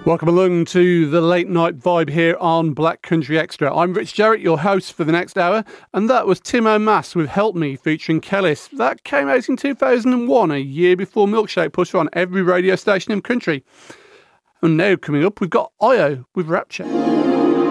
Welcome along to the late night vibe here on Black Country Extra. I'm Rich Jarrett, your host for the next hour, and that was Tim O'Mass with Help Me featuring Kellis. That came out in 2001, a year before Milkshake put her on every radio station in the country. And now coming up, we've got Io with Rapture.